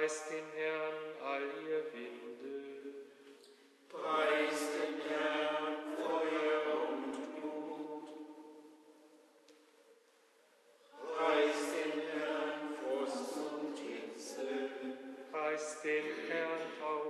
Preist den Herrn, all ihr Winde. Preist den Herrn, Feuer und Glut. Preist den Herrn, Frost und Hitze. Preist den Herrn, Tau